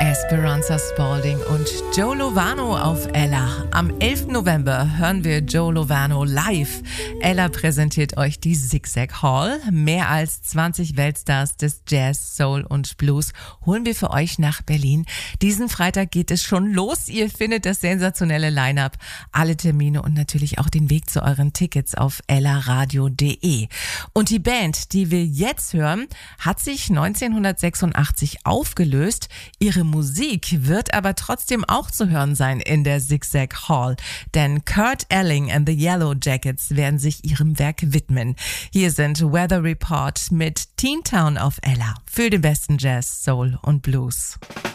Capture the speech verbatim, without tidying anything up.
Esperanza Spalding und Joe Lovano auf Ella. Am elften November hören wir Joe Lovano live. Ella präsentiert euch die Zigzag Hall. Mehr als zwanzig Weltstars des Jazz, Soul und Blues holen wir für euch nach Berlin. Diesen Freitag geht es schon los. Ihr findet das sensationelle Line-Up, alle Termine und natürlich auch den Weg zu euren Tickets auf ellaradio punkt de. Und die Band, die wir jetzt hören, hat sich neunzehnhundertsechsundachtzig aufgelöst. Ihre Musik wird aber trotzdem auch zu hören sein in der Zigzag Hall, denn Kurt Elling and the Yellow Jackets werden sich ihrem Werk widmen. Hier sind Weather Report mit Teen Town auf Ella für den besten Jazz, Soul und Blues.